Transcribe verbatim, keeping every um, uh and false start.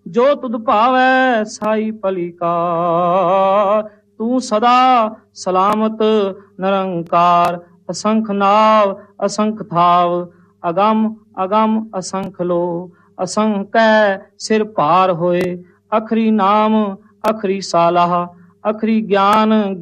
ਜੋ ਤੁਧ ਭਾਵੈ ਸਾਈ ਭਲੀ ਕਾਰ। ਤੂੰ ਸਦਾ ਸਲਾਮਤ ਨਿਰੰਕਾਰ। ਅਸੰਖ ਨਾਵ ਅਸੰਖ ਥਾਵ, ਅਗੰਮ ਅਗੰਮ ਅਸੰਖ ਲੋ। ਅਸੰਕੈ ਸਿਰ ਭਾਰ ਹੋਏ, ਅਖਰੀ ਨਾਮ ਅਖਰੀ ਸਾਲਾਹ। ਅਖਰੀ ਗਿਆਨ